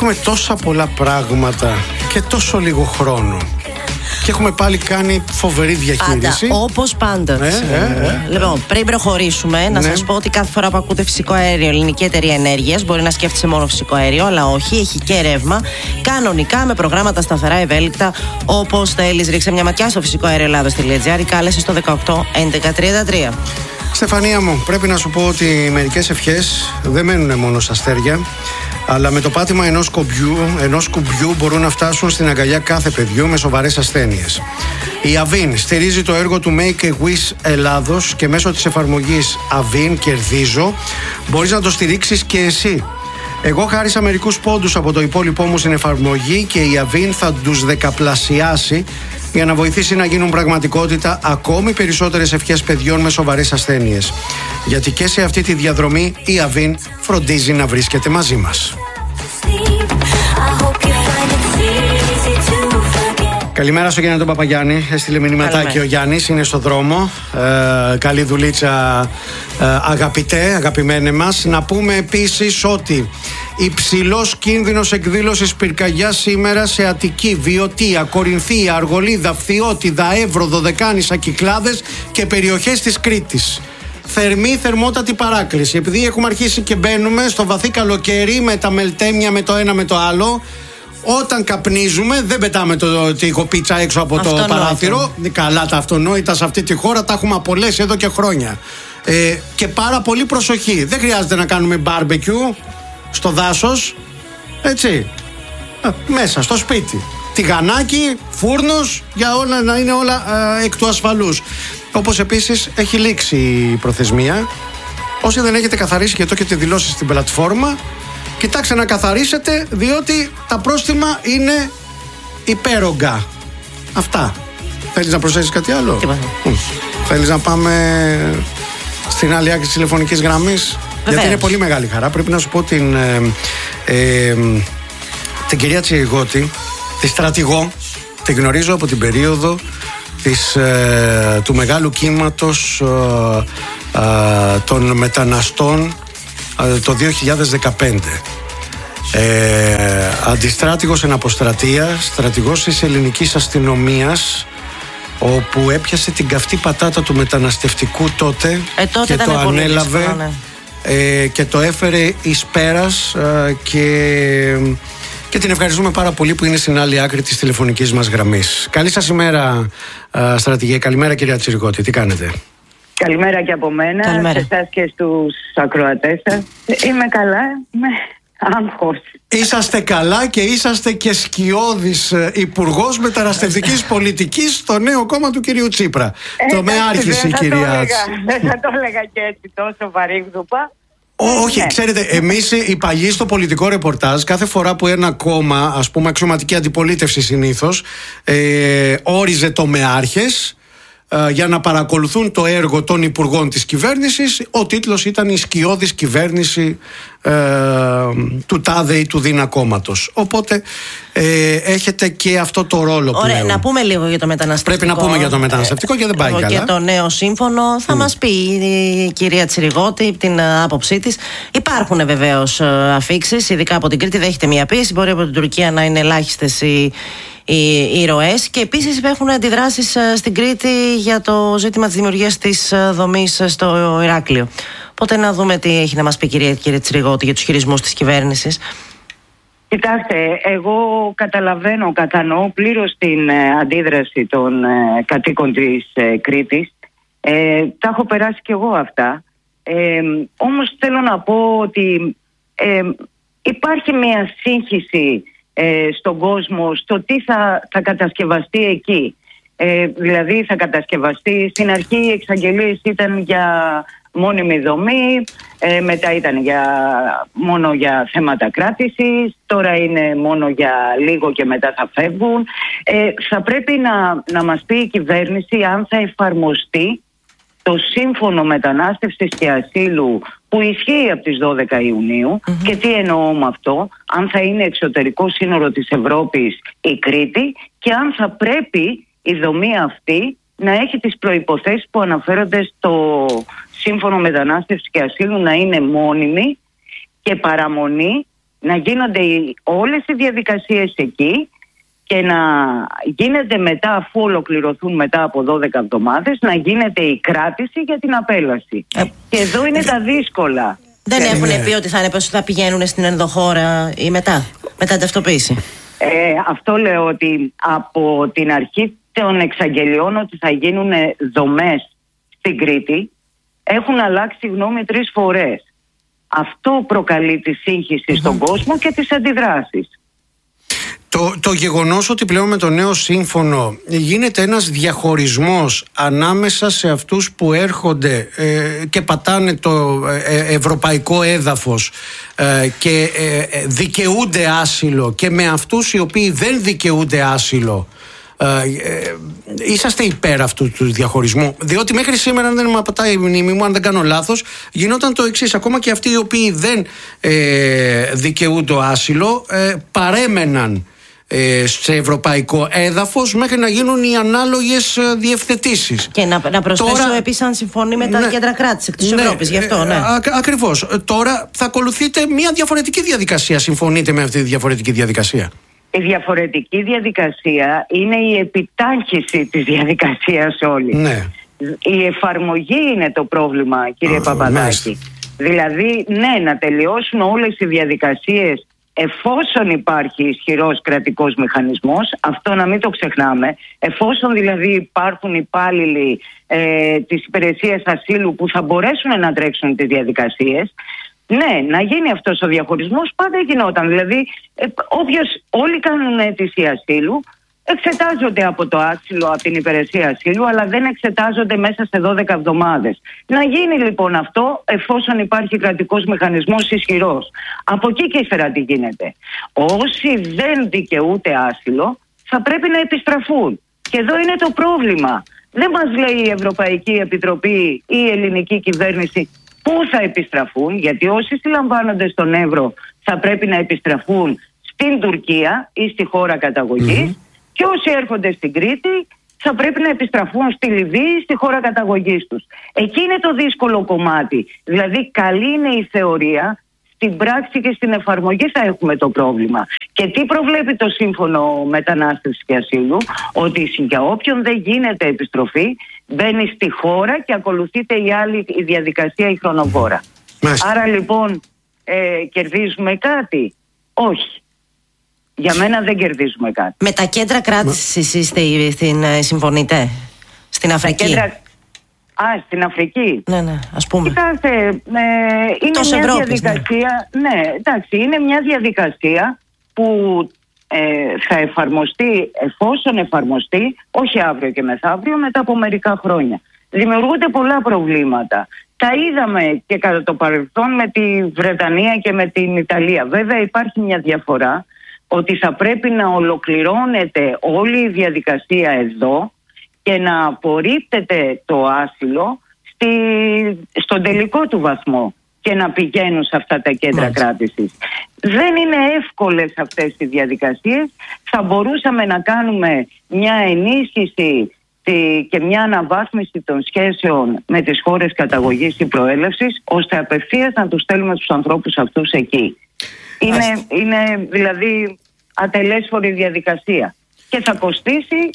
Έχουμε τόσα πολλά πράγματα και τόσο λίγο χρόνο. Και έχουμε πάλι κάνει φοβερή διαχείριση. Όπως πάντα. Λοιπόν, πριν προχωρήσουμε, να σας πω ότι κάθε φορά που ακούτε φυσικό αέριο, Ελληνική Εταιρεία Ενέργειας, μπορεί να σκέφτεσαι μόνο φυσικό αέριο, αλλά όχι, έχει και ρεύμα. Κανονικά με προγράμματα σταθερά, ευέλικτα. Όπως θέλεις, ρίξε μια ματιά στο φυσικοαερioελλάδος.gr ή κάλεσε στο 18 11 33. Στεφανία μου, πρέπει να σου πω ότι μερικές ευχές δεν μένουν μόνο στα αστέρια, αλλά με το πάτημα ενός κουμπιού μπορούν να φτάσουν στην αγκαλιά κάθε παιδιού με σοβαρές ασθένειες. Η Avin στηρίζει το έργο του Make a Wish Ελλάδος και μέσω της εφαρμογής Avin Κερδίζω μπορείς να το στηρίξεις και εσύ. Εγώ χάρισα μερικούς πόντους από το υπόλοιπό μου στην εφαρμογή και η Avin θα τους δεκαπλασιάσει για να βοηθήσει να γίνουν πραγματικότητα ακόμη περισσότερες ευχές παιδιών με σοβαρές ασθένειες. Γιατί και σε αυτή τη διαδρομή η Avin φροντίζει να βρίσκεται μαζί μας. Καλημέρα στο Γιάννη τον Παπαγιάννη. Έστειλε μηνυματάκι ο Γιάννης, είναι στο δρόμο. Καλή δουλίτσα, αγαπημένε μας. Να πούμε επίσης ότι υψηλός κίνδυνος εκδήλωσης πυρκαγιάς σήμερα σε Αττική, Βιωτία, Κορινθία, Αργολίδα, Φθιώτιδα, Εύρο, Δωδεκάνησα, Κυκλάδες και περιοχές της Κρήτης. Θερμότατη παράκληση. Επειδή έχουμε αρχίσει και μπαίνουμε στο βαθύ καλοκαίρι με τα μελτέμια με το ένα με το άλλο, όταν καπνίζουμε δεν πετάμε το τυχοπίτσα έξω από το παράθυρο. Καλά τα αυτονόητα σε αυτή τη χώρα τα έχουμε απολέσει εδώ και χρόνια. Και πάρα πολύ προσοχή. Δεν χρειάζεται να κάνουμε barbecue στο δάσος, έτσι, μέσα στο σπίτι. τηγανάκι, φούρνος, για όλα να είναι όλα εκ του ασφαλούς. Όπως επίσης έχει λήξει η προθεσμία. Όσοι δεν έχετε καθαρίσει και το έχετε δηλώσει στην πλατφόρμα, κοιτάξτε να καθαρίσετε, διότι τα πρόστιμα είναι υπέρογκα. Αυτά. Θέλεις να προσθέσεις κάτι άλλο? Θέλεις να πάμε στην άλλη άκρη της τηλεφωνικής γραμμής? Γιατί είναι πολύ μεγάλη χαρά. Πρέπει να σου πω την κυρία Τσιριγώτη, τη στρατηγό, την γνωρίζω από την περίοδο του μεγάλου κύματος των μεταναστών το 2015. Αντιστράτηγος εν αποστρατεία, στρατηγός της ελληνικής αστυνομίας, όπου έπιασε την καυτή πατάτα του μεταναστευτικού τότε και το ανέλαβε δύσκολο, και το έφερε εις πέρας, και την ευχαριστούμε πάρα πολύ που είναι στην άλλη άκρη της τηλεφωνικής μας γραμμής. Καλή σας ημέρα, στρατηγέ. Καλημέρα, κυρία Τσιριγώτη. Τι κάνετε? Καλημέρα και από μένα. Καλημέρα. Σε εσάς και στους ακροατές σας. Είμαι καλά, είμαι άγχος. Είσαστε καλά και είσαστε και σκιώδης υπουργός μεταναστευτικής πολιτικής στο νέο κόμμα του κυρίου Τσίπρα. Το με άρχισε η κυρία. Δεν θα το έλεγα και έτσι τόσο βαρύγδουπα. Όχι, ξέρετε, εμείς οι παλιοί στο πολιτικό ρεπορτάζ, κάθε φορά που ένα κόμμα, ας πούμε αξιωματική αντιπολίτευση συνήθως, όριζε το με άρχες για να παρακολουθούν το έργο των υπουργών της κυβέρνησης, ο τίτλος ήταν «Η σκιώδης κυβέρνηση του τάδε ή του δίνα κόμματος». Οπότε έχετε και αυτό το ρόλο πλέον. Ωραία, να πούμε λίγο για το μεταναστευτικό. Πρέπει να πούμε για το μεταναστευτικό και δεν πάει καλά. Και το νέο σύμφωνο θα μας πει η κυρία Τσιριγώτη την άποψή της. Υπάρχουν βεβαίως αφίξεις, ειδικά από την Κρήτη δέχεται μια πίεση. Μπορεί από την Τουρκία να είναι ελάχιστες οι ροές, και επίσης υπάρχουν αντιδράσεις στην Κρήτη για το ζήτημα της δημιουργίας της δομής στο Ηράκλειο. Οπότε να δούμε τι έχει να μας πει η κυρία Τσιριγώτη για τους χειρισμούς της κυβέρνησης. Κοιτάξτε, εγώ κατανοώ πλήρως την αντίδραση των κατοίκων της Κρήτης. Τα έχω περάσει κι εγώ αυτά. Όμως θέλω να πω ότι υπάρχει μια σύγχυση στον κόσμο στο τι θα κατασκευαστεί εκεί. Δηλαδή θα κατασκευαστεί, στην αρχή οι εξαγγελίες ήταν για μόνιμη δομή, μετά ήταν μόνο για θέματα κράτησης, τώρα είναι μόνο για λίγο και μετά θα φεύγουν. Θα πρέπει να μας πει η κυβέρνηση αν θα εφαρμοστεί το Σύμφωνο Μετανάστευσης και Ασύλου που ισχύει από τις 12 Ιουνίου και τι εννοώ με αυτό, αν θα είναι εξωτερικό σύνορο της Ευρώπης η Κρήτη και αν θα πρέπει η δομή αυτή να έχει τις προϋποθέσεις που αναφέρονται στο Σύμφωνο Μετανάστευσης και Ασύλου, να είναι μόνιμη και παραμονή να γίνονται όλες οι διαδικασίες εκεί και να γίνεται μετά, αφού ολοκληρωθούν μετά από 12 εβδομάδες, να γίνεται η κράτηση για την απέλαση. Και εδώ είναι τα δύσκολα. Δεν έχουν πει ότι θα πηγαίνουν στην ενδοχώρα ή μετά την ταυτοποίηση? Αυτό λέω, ότι από την αρχή των εξαγγελιών ότι θα γίνουν δομές στην Κρήτη έχουν αλλάξει γνώμη 3 φορές. Αυτό προκαλεί τη σύγχυση στον κόσμο και τις αντιδράσεις. Το γεγονός ότι πλέον με το νέο σύμφωνο γίνεται ένας διαχωρισμός ανάμεσα σε αυτούς που έρχονται και πατάνε το ευρωπαϊκό έδαφος και δικαιούνται άσυλο, και με αυτούς οι οποίοι δεν δικαιούνται άσυλο, είσαστε υπέρ αυτού του διαχωρισμού? Διότι μέχρι σήμερα, αν δεν με απατάει η μνήμη μου, αν δεν κάνω λάθος, γινόταν το εξής: ακόμα και αυτοί οι οποίοι δεν δικαιούνται άσυλο παρέμεναν σε ευρωπαϊκό έδαφος μέχρι να γίνουν οι ανάλογες διευθετήσεις. Και να προσθέσω τώρα, επίσης, αν συμφωνεί με τα κέντρα κράτησης εκτός Ευρώπης, γι' αυτό, ακριβώς. Τώρα θα ακολουθείτε μια διαφορετική διαδικασία. Συμφωνείτε με αυτή τη διαφορετική διαδικασία? Η διαφορετική διαδικασία είναι η επιτάχυνση της διαδικασίας όλης. Ναι. Η εφαρμογή είναι το πρόβλημα, κύριε Παπαδάκη. Δηλαδή, να τελειώσουν όλες οι διαδικασίες εφόσον υπάρχει ισχυρός κρατικός μηχανισμός, αυτό να μην το ξεχνάμε, εφόσον δηλαδή υπάρχουν υπάλληλοι της υπηρεσίας ασύλου που θα μπορέσουν να τρέξουν τις διαδικασίες, να γίνει αυτός ο διαχωρισμός. Πάντα γινόταν. Δηλαδή, όλοι κάνουν αίτηση ασύλου, εξετάζονται από το άσυλο, από την υπηρεσία ασύλου, αλλά δεν εξετάζονται μέσα σε 12 εβδομάδες. Να γίνει λοιπόν αυτό, εφόσον υπάρχει κρατικός μηχανισμός ισχυρός. Από εκεί και ύστερα τι γίνεται? Όσοι δεν δικαιούνται άσυλο θα πρέπει να επιστραφούν. Και εδώ είναι το πρόβλημα. Δεν μας λέει η Ευρωπαϊκή Επιτροπή ή η ελληνική κυβέρνηση πού θα επιστραφούν, γιατί όσοι συλλαμβάνονται στον Εύρο θα πρέπει να επιστραφούν στην Τουρκία ή στη χώρα καταγωγής, και όσοι έρχονται στην Κρήτη θα πρέπει να επιστραφούν στη Λιβύη, στη χώρα καταγωγής τους. Εκεί είναι το δύσκολο κομμάτι. Δηλαδή, καλή είναι η θεωρία, στην πράξη και στην εφαρμογή θα έχουμε το πρόβλημα. Και τι προβλέπει το Σύμφωνο Μετανάστευσης και Ασύλου? Ότι για όποιον δεν γίνεται επιστροφή, μπαίνει στη χώρα και ακολουθείται η διαδικασία η χρονοβόρα. Άρα λοιπόν κερδίζουμε κάτι? Όχι. Για μένα δεν κερδίζουμε κάτι. Με τα κέντρα κράτησης συμφωνείτε? Στην Αφρική? Στην Αφρική. Ναι, ας πούμε. Κοιτάξτε, είναι μια διαδικασία. Ναι, εντάξει, είναι μια διαδικασία που θα εφαρμοστεί, εφόσον εφαρμοστεί, όχι αύριο και μεθαύριο, μετά από μερικά χρόνια. Δημιουργούνται πολλά προβλήματα. Τα είδαμε και κατά το παρελθόν με τη Βρετανία και με την Ιταλία. Βέβαια υπάρχει μια διαφορά, ότι θα πρέπει να ολοκληρώνεται όλη η διαδικασία εδώ και να απορρίπτεται το άσυλο στον τελικό του βαθμό και να πηγαίνουν σε αυτά τα κέντρα κράτησης. Δεν είναι εύκολες αυτές οι διαδικασίες. Θα μπορούσαμε να κάνουμε μια ενίσχυση και μια αναβάθμιση των σχέσεων με τις χώρες καταγωγής ή προέλευσης, ώστε απευθείας να τους στέλνουμε τους ανθρώπους αυτούς εκεί. Είναι δηλαδή ατελέσφορη διαδικασία και θα κοστίσει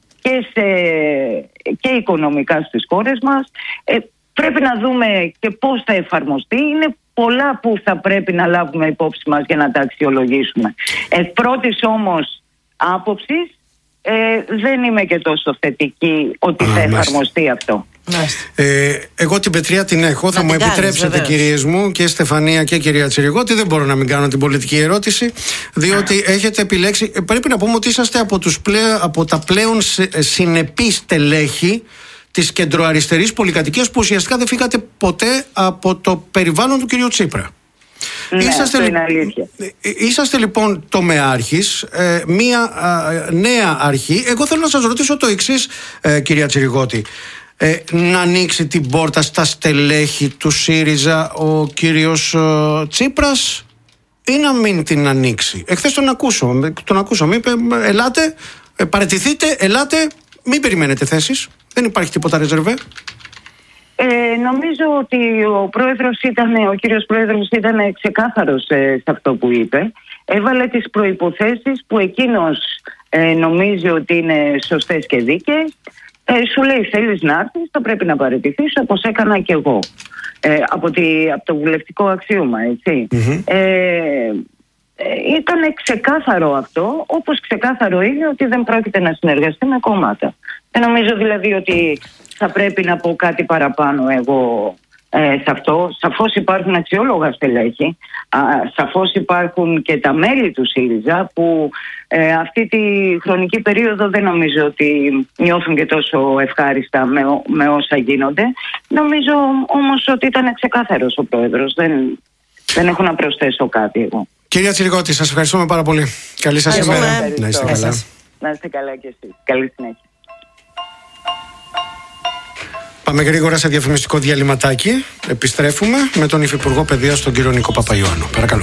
και οικονομικά στις χώρες μας. Πρέπει να δούμε και πώς θα εφαρμοστεί. Είναι πολλά που θα πρέπει να λάβουμε υπόψη μας για να τα αξιολογήσουμε. Πρώτης όμως άποψης, δεν είμαι και τόσο θετική ότι θα εφαρμοστεί αυτό. Εγώ την πετριά την έχω. Θα μου επιτρέψετε, κυρίες μου, και Στεφανία και κυρία Τσιριγώτη, δεν μπορώ να μην κάνω την πολιτική ερώτηση, διότι έχετε επιλέξει. Πρέπει να πούμε ότι είσαστε από τα πλέον συνεπή στελέχη της κεντροαριστερής πολυκατοικίας, που ουσιαστικά δεν φύγατε ποτέ από το περιβάλλον του κυρίου Τσίπρα. Ναι, αυτό είναι αλήθεια. Είσαστε λοιπόν τομεάρχης, μία νέα αρχή. Εγώ θέλω να σας ρωτήσω το εξής, κυρία Τσιριγώτη. Να ανοίξει την πόρτα στα στελέχη του ΣΥΡΙΖΑ ο κύριος Τσίπρας ή να μην την ανοίξει? Εχθές τον ακούσαμε, είπε ελάτε, παραιτηθείτε, ελάτε, μην περιμένετε θέσεις, δεν υπάρχει τίποτα ρεζερβέ. Νομίζω ότι ο κύριος Πρόεδρος ήταν ξεκάθαρος σε αυτό που είπε. Έβαλε τις προϋποθέσεις που εκείνος νομίζει ότι είναι σωστές και δίκαιες. Σου λέει θέλεις να έρθεις, θα πρέπει να παραιτηθείς, όπως έκανα και εγώ από το βουλευτικό αξίωμα, έτσι. Ήταν ξεκάθαρο αυτό, όπως ξεκάθαρο είναι ότι δεν πρόκειται να συνεργαστεί με κόμματα. Δεν νομίζω δηλαδή ότι θα πρέπει να πω κάτι παραπάνω εγώ σε αυτό. Σαφώς υπάρχουν αξιόλογα στελέχη, σαφώς υπάρχουν και τα μέλη του ΣΥΡΙΖΑ που αυτή τη χρονική περίοδο δεν νομίζω ότι νιώθουν και τόσο ευχάριστα με όσα γίνονται. Νομίζω όμως ότι ήταν ξεκάθαρος ο Πρόεδρος. Δεν έχω να προσθέσω κάτι εγώ. Κυρία Τσιριγώτη, σας ευχαριστούμε πάρα πολύ. Καλή σας ημέρα. Να είστε καλά. Να είστε καλά κι εσείς. Καλή συνέχεια. Πάμε γρήγορα σε διαφημιστικό διαλυματάκι. Επιστρέφουμε με τον Υφυπουργό Παιδείας, τον κύριο Νίκο Παπαϊωάννου. Παρακαλώ.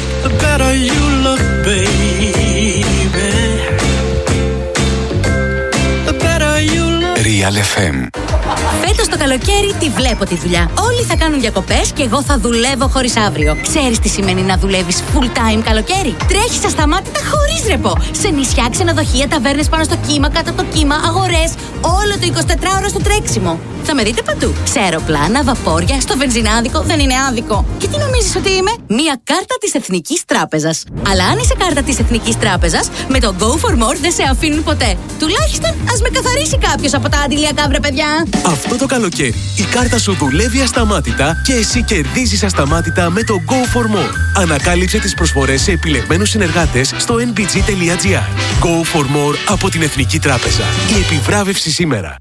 Real FM. Φέτος το καλοκαίρι τη βλέπω τη δουλειά. Όλοι θα κάνουν διακοπές και εγώ θα δουλεύω χωρίς αύριο. Ξέρεις τι σημαίνει να δουλεύεις full time καλοκαίρι? Τρέχεις ασταμάτητα χωρίς ρεπό. Σε νησιά, ξενοδοχεία, ταβέρνες πάνω στο κύμα, κάτω από το κύμα, αγορές. Όλο το 24ωρο στο τρέξιμο. Θα με δείτε παντού. Σε αεροπλάνα, βαπόρια, στο βενζινάδικο. Δεν είναι άδικο. Και τι νομίζεις ότι είμαι? Μία κάρτα της Εθνικής Τράπεζας. Αλλά αν είσαι κάρτα της Εθνικής Τράπεζας, με το Go for More δεν σε αφήνουν ποτέ. Τουλάχιστον ας με καθαρίσει κάποιος από τα αντιλιακά, βρε παιδιά. Αυτό το καλοκαίρι η κάρτα σου δουλεύει ασταμάτητα και εσύ κερδίζεις ασταμάτητα με το Go for More. Ανακάλυψε τις προσφορές σε επιλεγμένους συνεργάτες στο nbg.gr. Go for More από την Εθνική Τράπεζα. Η επιβράβευση σήμερα.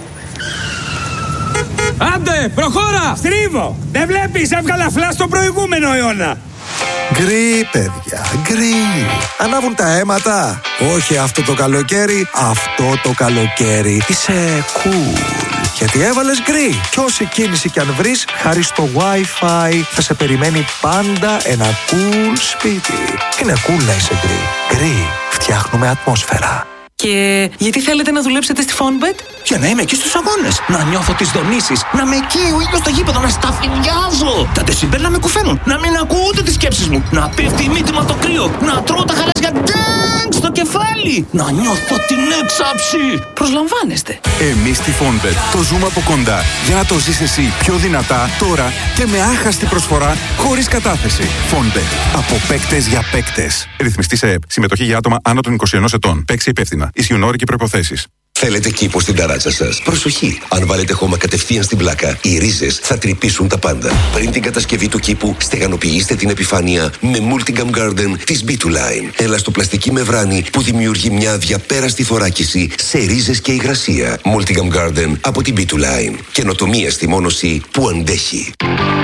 Άντε, προχώρα! Στρίβω! Δεν βλέπεις, έβγαλα φλα στο προηγούμενο αιώνα! Γκρι, παιδιά, γκρι. Ανάβουν τα αίματα. Όχι αυτό το καλοκαίρι, αυτό το καλοκαίρι. Είσαι cool. Γιατί έβαλες γκρι. Κι όση κίνηση κι αν βρεις, χάρη στο Wi-Fi θα σε περιμένει πάντα ένα cool σπίτι. Είναι cool να είσαι γκρι. Γκρι. Φτιάχνουμε ατμόσφαιρα. Και γιατί θέλετε να δουλέψετε στη Fonbet? Για να είμαι εκεί στους αγώνες, να νιώθω τις δονήσεις, να με εκεί ο ήλιος στο γήπεδο, να σταφυλιάζω. Τα τεσιμπέλ να με κουφαίνουν, να μην ακούω ούτε τις σκέψεις μου, να πέφτει η μύτη μου το κρύο, να τρώω τα γαλάζια ντάγκ στο κεφάλι, να νιώθω την έξαψη. Προσλαμβάνεστε. Εμείς στη Fonbet το ζούμε από κοντά για να το ζεις εσύ πιο δυνατά τώρα και με άχαστη προσφορά χωρίς κατάθεση. Fonbet. Από παίκτες για παίκτες. Ρυθμιστή σε ΕΕΠ. Συμμετοχή για άτομα άνω των 21 ετών. Παίξει υπεύθυνα. Ισχύουν όροι και προϋποθέσεις. Θέλετε κήπο στην ταράτσα σας? Προσοχή! Αν βάλετε χώμα κατευθείαν στην πλάκα, οι ρίζες θα τρυπήσουν τα πάντα. Πριν την κατασκευή του κήπου, στεγανοποιήστε την επιφάνεια με Multicam Garden της B2Line. Ελαστοπλαστική μεμβράνη που δημιουργεί μια αδιαπέραστη θωράκιση σε ρίζες και υγρασία. Multicam Garden από την B2Line. Καινοτομία στη μόνωση που αντέχει.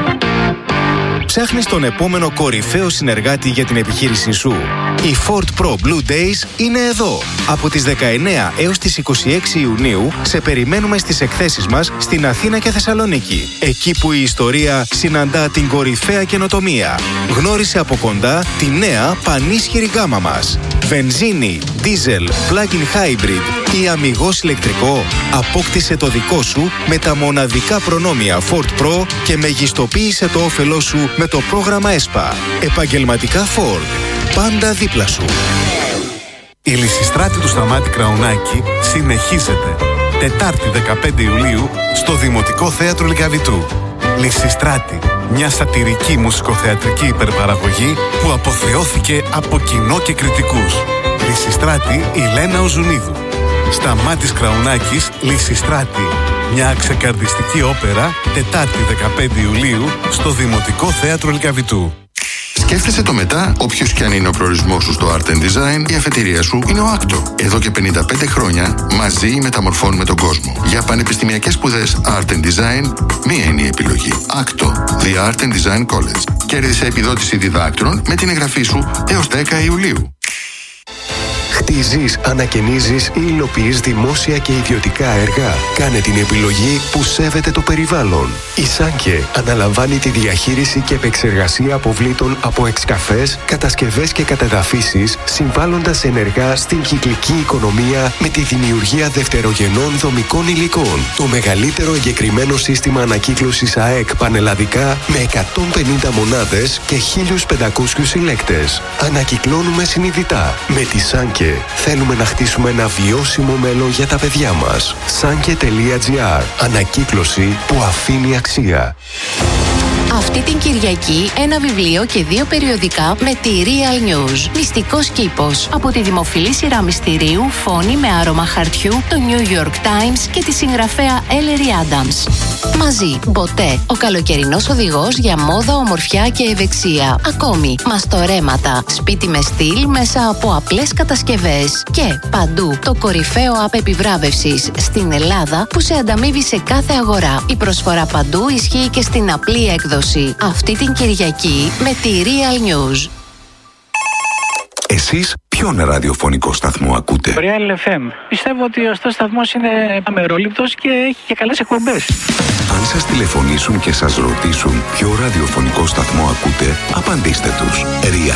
Ψάχνεις τον επόμενο κορυφαίο συνεργάτη για την επιχείρησή σου? Οι Ford Pro Blue Days είναι εδώ. Από τις 19 έως τις 26 Ιουνίου σε περιμένουμε στις εκθέσεις μας στην Αθήνα και Θεσσαλονίκη. Εκεί που η ιστορία συναντά την κορυφαία καινοτομία. Γνώρισε από κοντά τη νέα πανίσχυρη γκάμα μας. Βενζίνη, diesel, plug-in hybrid ή αμιγώς ηλεκτρικό. Απόκτησε το δικό σου με τα μοναδικά προνόμια Ford Pro και μεγιστοποίησε το όφελό σου με το πρόγραμμα ΕΣΠΑ. Επαγγελματικά Ford. Πάντα δίπλα σου. Η Λυσιστράτη του Σταμάτη Κραουνάκη συνεχίζεται. Τετάρτη 15 Ιουλίου στο Δημοτικό Θέατρο Λυκαβητού. Λυσιστράτη, μια σατιρική μουσικοθεατρική υπερπαραγωγή που αποθεώθηκε από κοινό και κριτικούς. Λυσιστράτη η Λένα Οζουνίδου. Σταμάτης Κραουνάκης, Λυσιστράτη. Μια ξεκαρδιστική όπερα, Τετάρτη 15 Ιουλίου στο Δημοτικό Θέατρο Λυκαβητού. Σκέφτεσαι το μετά, όποιος κι αν είναι ο προορισμός σου στο Art and Design, η αφετηρία σου είναι ο ACTO. Εδώ και 55 χρόνια μαζί μεταμορφώνουμε τον κόσμο. Για πανεπιστημιακές σπουδές Art and Design, μία είναι η επιλογή. ACTO, The Art and Design College. Κέρδισε επιδότηση διδάκτρων με την εγγραφή σου έως 10 Ιουλίου. Κτίζεις, ανακαινίζεις ή υλοποιείς δημόσια και ιδιωτικά έργα. Κάνε την επιλογή που σέβεται το περιβάλλον. Η Σάνκε αναλαμβάνει τη διαχείριση και επεξεργασία αποβλήτων από εξκαφές, κατασκευές και κατεδαφίσεις, συμβάλλοντας ενεργά στην κυκλική οικονομία με τη δημιουργία δευτερογενών δομικών υλικών. Το μεγαλύτερο εγκεκριμένο σύστημα ανακύκλωσης ΑΕΚ πανελλαδικά με 150 μονάδες και 1.500 συλλέκτες. Ανακυκλώνουμε συνειδητά. Με τη Σάνκε θέλουμε να χτίσουμε ένα βιώσιμο μέλλον για τα παιδιά μας. Sanke.gr. Ανακύκλωση που αφήνει αξία. Αυτή την Κυριακή ένα βιβλίο και 2 περιοδικά με τη Real News. Μυστικός κήπος. Από τη δημοφιλή σειρά μυστηρίου Φόνη με άρωμα χαρτιού, το New York Times και τη συγγραφέα Ellery Adams. Μαζί, Μποτέ, ο καλοκαιρινός οδηγός για μόδα, ομορφιά και ευεξία. Ακόμη, μαστορέματα, σπίτι με στυλ μέσα από απλές κατασκευές. Και παντού, το κορυφαίο app επιβράβευσης στην Ελλάδα που σε ανταμείβει σε κάθε αγορά. Η προσφορά παντού ισχύει και στην απλή έκδοση. Αυτή την Κυριακή με τη Real News. Εσείς ποιον ραδιοφωνικό σταθμό ακούτε? Real FM. Πιστεύω ότι ο σταθμός είναι αμερόληπτος και έχει και καλές εκπομπές. Αν σας τηλεφωνήσουν και σας ρωτήσουν ποιο ραδιοφωνικό σταθμό ακούτε, απαντήστε τους. Real